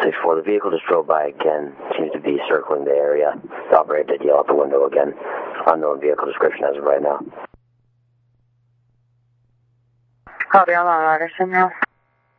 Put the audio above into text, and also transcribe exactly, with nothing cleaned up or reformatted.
six four, the vehicle just drove by again. Seems to be circling the area. The operator did yell out the window again. Unknown vehicle description as of right now. Copy, I'm on Anderson now.